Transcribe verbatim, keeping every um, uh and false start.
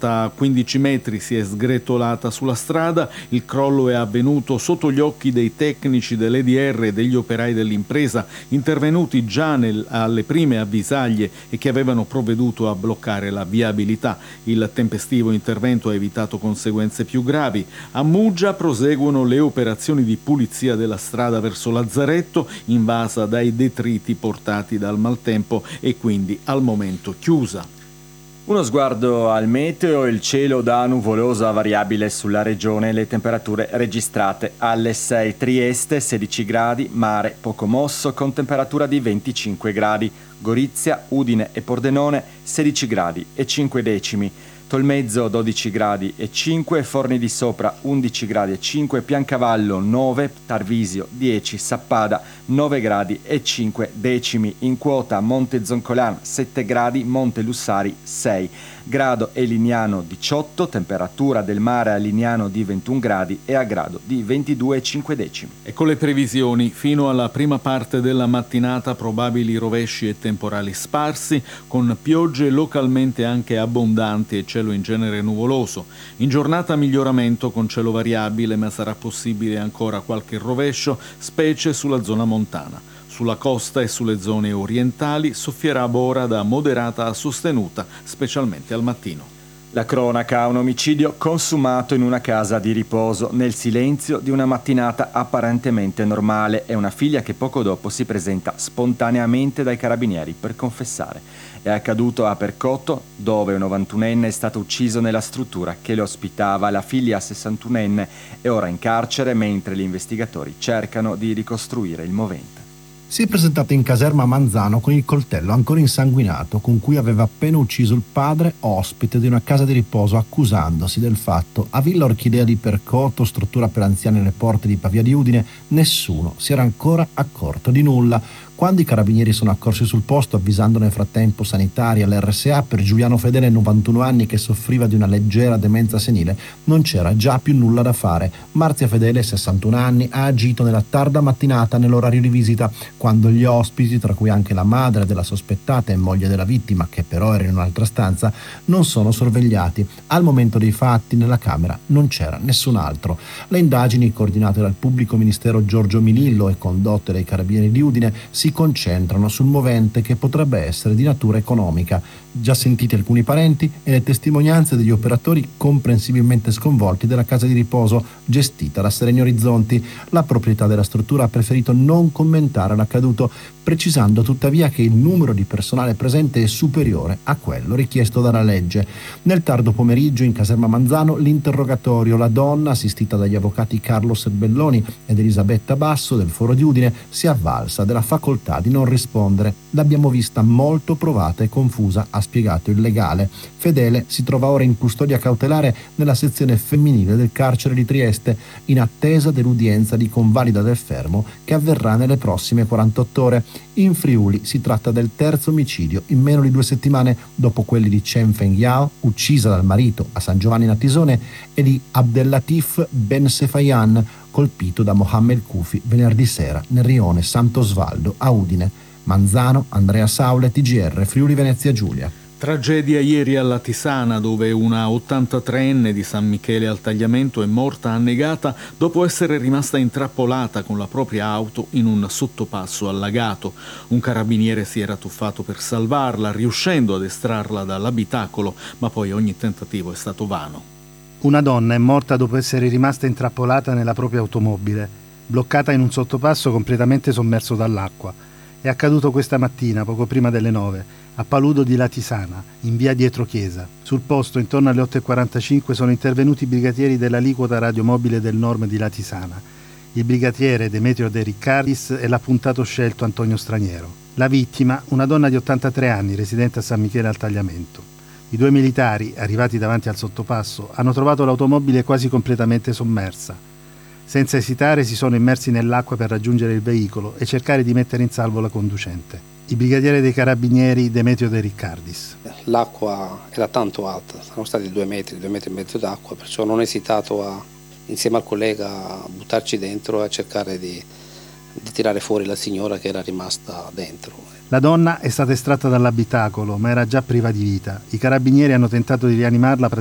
alta a quindici metri si è sgretolata sulla strada. Il crollo è avvenuto sotto gli occhi dei tecnici dell'E D R e degli operai dell'impresa, intervenuti già nel, alle prime avvisaglie e che avevano provveduto a bloccare la viabilità. Il tempestivo intervento ha evitato conseguenze più gravi. A Muggia proseguono le operazioni di pulizia della strada verso Lazzaretto, invasa dai detriti portati dal maltempo e quindi al momento chiusa. Uno sguardo al meteo: il cielo da nuvoloso a variabile sulla regione, le temperature registrate alle sei. Trieste sedici gradi, mare poco mosso con temperatura di venticinque gradi. Gorizia, Udine e Pordenone sedici gradi e cinque decimi. Tolmezzo dodici gradi e cinque, Forni di Sopra undici gradi e cinque, Piancavallo nove, Tarvisio dieci, Sappada nove gradi e cinque decimi. In quota Monte Zoncolan sette gradi, Monte Lussari sei. Grado e Lignano diciotto, temperatura del mare a Lignano di ventuno gradi e a Grado di ventidue e cinque decimi. E con le previsioni, fino alla prima parte della mattinata probabili rovesci e temporali sparsi, con piogge localmente anche abbondanti e cielo in genere nuvoloso. In giornata miglioramento con cielo variabile, ma sarà possibile ancora qualche rovescio, specie sulla zona montana. Sulla costa e sulle zone orientali soffierà bora da moderata a sostenuta, specialmente al mattino. La cronaca: un omicidio consumato in una casa di riposo nel silenzio di una mattinata apparentemente normale. È una figlia che poco dopo si presenta spontaneamente dai carabinieri per confessare. È accaduto a Percotto, dove un novantunenne è stato ucciso nella struttura che lo ospitava. La figlia sessantunenne è ora in carcere mentre gli investigatori cercano di ricostruire il movente. Si è presentata in caserma a Manzano con il coltello ancora insanguinato con cui aveva appena ucciso il padre, ospite di una casa di riposo, accusandosi del fatto. A Villa Orchidea di Percotto, struttura per anziani alle porte di Pavia di Udine, nessuno si era ancora accorto di nulla. Quando i carabinieri sono accorsi sul posto, avvisando nel frattempo sanitari all'R S A, per Giuliano Fedele, novantuno anni, che soffriva di una leggera demenza senile, non c'era già più nulla da fare. Marzia Fedele, sessantuno anni, ha agito nella tarda mattinata nell'orario di visita, quando gli ospiti, tra cui anche la madre della sospettata e moglie della vittima, che però era in un'altra stanza, non sono sorvegliati. Al momento dei fatti nella camera non c'era nessun altro. Le indagini, coordinate dal pubblico ministero Giorgio Milillo e condotte dai carabinieri di Udine, si concentrano sul movente che potrebbe essere di natura economica. Già sentiti alcuni parenti e le testimonianze degli operatori comprensibilmente sconvolti della casa di riposo gestita da Sereni Orizzonti. La proprietà della struttura ha preferito non commentare l'accaduto, precisando tuttavia che il numero di personale presente è superiore a quello richiesto dalla legge. Nel tardo pomeriggio in caserma Manzano l'interrogatorio. La donna, assistita dagli avvocati Carlo Serbelloni ed Elisabetta Basso del Foro di Udine, si è avvalsa della facoltà di non rispondere. L'abbiamo vista molto provata e confusa, ha spiegato il legale. Fedele si trova ora in custodia cautelare nella sezione femminile del carcere di Trieste, in attesa dell'udienza di convalida del fermo che avverrà nelle prossime quarantotto ore. In Friuli si tratta del terzo omicidio in meno di due settimane, dopo quelli di Chen Feng Yao, uccisa dal marito a San Giovanni Natisone, e di Abdellatif Ben Sefayan, colpito da Mohammed Kufi venerdì sera nel rione Sant'Osvaldo a Udine. Manzano, Andrea Saule, T G R, Friuli Venezia Giulia. Tragedia ieri alla Tisana, dove una ottantatreenne di San Michele al Tagliamento è morta annegata dopo essere rimasta intrappolata con la propria auto in un sottopasso allagato. Un carabiniere si era tuffato per salvarla, riuscendo ad estrarla dall'abitacolo, ma poi ogni tentativo è stato vano. Una donna è morta dopo essere rimasta intrappolata nella propria automobile, bloccata in un sottopasso completamente sommerso dall'acqua. È accaduto questa mattina, poco prima delle nove, a Paludo di Latisana, in via Dietro Chiesa. Sul posto, intorno alle otto e quarantacinque, sono intervenuti i brigatieri dell'aliquota radiomobile del Norm di Latisana. Il brigatiere Demetrio De Riccardis e l'appuntato scelto Antonio Straniero. La vittima, una donna di ottantatré anni, residente a San Michele al Tagliamento. I due militari, arrivati davanti al sottopasso, hanno trovato l'automobile quasi completamente sommersa. Senza esitare si sono immersi nell'acqua per raggiungere il veicolo e cercare di mettere in salvo la conducente. Il brigadiere dei carabinieri Demetrio De Riccardis. L'acqua era tanto alta, sono stati due metri, due metri e mezzo d'acqua, perciò non ho esitato a, insieme al collega, a buttarci dentro e a cercare di, di tirare fuori la signora che era rimasta dentro. La donna è stata estratta dall'abitacolo, ma era già priva di vita. I carabinieri hanno tentato di rianimarla